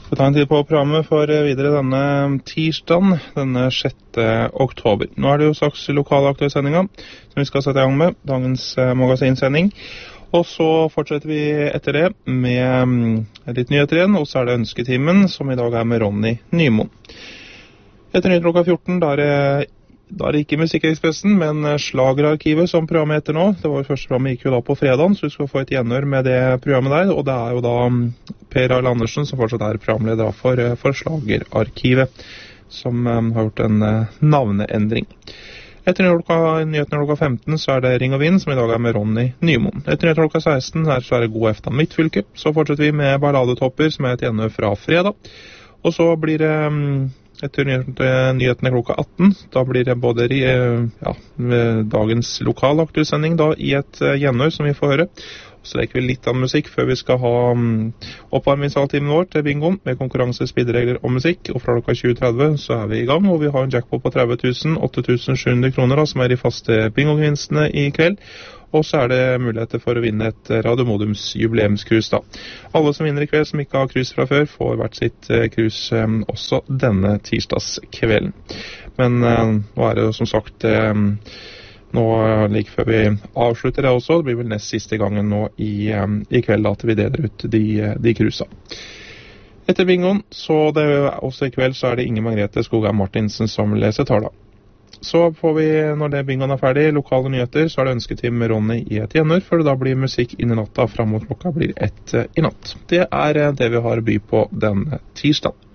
Vi tar en tid på programmet for videre denne tirsdagen, denne 6. oktober. Nå er det jo straks lokale aktuelle som vi skal sette i gang med, dagens magasinsending. Og så fortsetter vi etter det med litt nyheter igjen, og så er det ønsketimen, som i dag er med Ronny Nymoen. Etter nytt klokka 14, da er det ikke Musikkekspressen, men Slagerarkivet som programmet heter nå. Det var første programmet gikk jo da på fredagen, så du skal få et gjenhør med det programmet der. Og det er jo da Per Arle Andersen som fortsatt er programleder for Slagerarkivet, som har gjort en navneendring. Etter nyhetene klokka 15 så er det Ring og Vind, som i dag er med Ronny Nymoen. Etter nyhetene klokka 16 så er det God eftan Midtfylke. Så fortsetter vi med Balladetopper, som er et gjenhør fra fredag. Og så blir det etter nyhetene klokka 18, da blir det både dagens lokale aktuellsending da i et gjenhør som vi får høre. Så leker vi litt av musikk før vi skal ha oppvarmingshalvtimen vår til bingoen med konkurranse, spilleregler og musikk. Og fra klokka 20.30 så er vi i gang, og vi har en jackpot på 30 8.700 kroner da, som er de faste bingogevinstene i kveld. Og så er det muligheter for å vinne et Radio Modums jubileumskrus da. Alle som vinner i kveld som ikke har krus fra før, får hvert sitt krus også denne tirsdagskvelden. Men nå er det jo som sagt, nå like før vi avslutter det også, det blir vel nest siste gangen nå i kveld at vi deler ut de krusa. Etter bingoen, så det også i kveld, så er det Inger Margrethe Skogheim Martinsen som leser tala. Så får vi, når det bingoen er ferdig, lokale nyheter, så er det ønsketime med Ronny i et gjenhør, for da blir musikk inn i natta, frem mot klokka blir 1 i natt. Det er det vi har å by på denne tirsdagen.